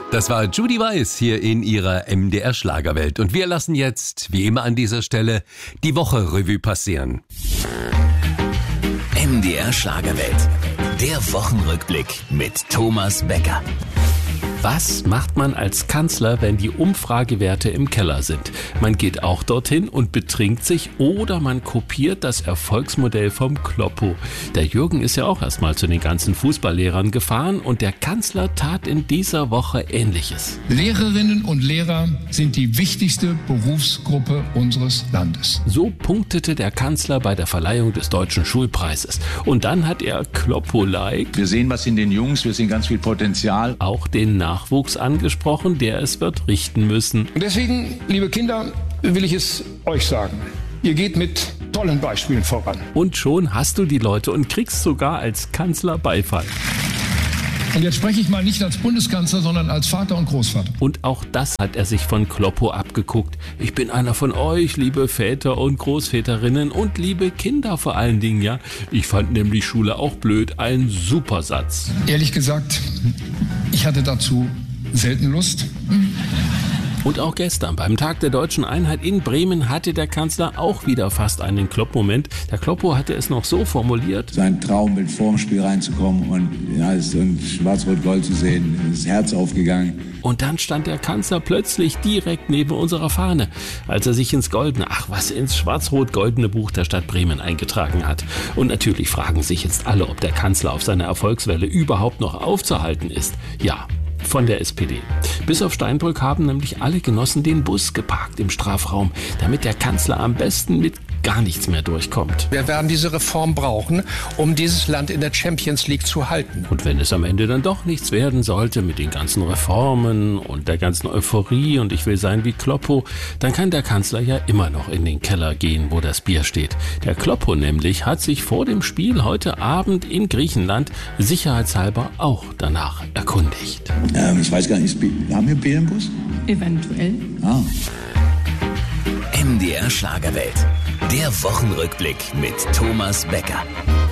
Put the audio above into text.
Das war Judy Weiss hier in ihrer MDR Schlagerwelt. Und wir lassen jetzt, wie immer an dieser Stelle, die Woche Revue passieren. MDR Schlagerwelt. Der Wochenrückblick mit Thomas Becker. Was macht man als Kanzler, wenn die Umfragewerte im Keller sind? Man geht auch dorthin und betrinkt sich oder man kopiert das Erfolgsmodell vom Kloppo. Der Jürgen ist ja auch erstmal zu den ganzen Fußballlehrern gefahren und der Kanzler tat in dieser Woche Ähnliches. Lehrerinnen und Lehrer sind die wichtigste Berufsgruppe unseres Landes. So punktete der Kanzler bei der Verleihung des Deutschen Schulpreises. Und dann hat er Kloppo-like, wir sehen was in den Jungs, wir sehen ganz viel Potenzial, auch den Nachwuchs angesprochen, der es wird richten müssen. Und deswegen, liebe Kinder, will ich es euch sagen. Ihr geht mit tollen Beispielen voran. Und schon hast du die Leute und kriegst sogar als Kanzler Beifall. Und jetzt spreche ich mal nicht als Bundeskanzler, sondern als Vater und Großvater. Und auch das hat er sich von Kloppo abgeguckt. Ich bin einer von euch, liebe Väter und Großväterinnen und liebe Kinder vor allen Dingen, ja. Ich fand nämlich Schule auch blöd. Ein super Satz. Ehrlich gesagt, ich hatte dazu selten Lust. Und auch gestern, beim Tag der Deutschen Einheit in Bremen, hatte der Kanzler auch wieder fast einen Klopp-Moment. Der Kloppo hatte es noch so formuliert: Sein Traum, mit vorm Spiel reinzukommen und Schwarz-Rot-Gold zu sehen, ist das Herz aufgegangen. Und dann stand der Kanzler plötzlich direkt neben unserer Fahne, als er sich ins ins schwarz-rot-goldene Buch der Stadt Bremen eingetragen hat. Und natürlich fragen sich jetzt alle, ob der Kanzler auf seiner Erfolgswelle überhaupt noch aufzuhalten ist. Ja, von der SPD. Bis auf Steinbrück haben nämlich alle Genossen den Bus geparkt im Strafraum, damit der Kanzler am besten mit gar nichts mehr durchkommt. Wir werden diese Reform brauchen, um dieses Land in der Champions League zu halten. Und wenn es am Ende dann doch nichts werden sollte mit den ganzen Reformen und der ganzen Euphorie und ich will sein wie Kloppo, dann kann der Kanzler ja immer noch in den Keller gehen, wo das Bier steht. Der Kloppo nämlich hat sich vor dem Spiel heute Abend in Griechenland sicherheitshalber auch danach erkundigt. Ich weiß gar nicht, haben wir Bier im Bus? Eventuell. MDR Schlagerwelt. Der Wochenrückblick mit Thomas Becker.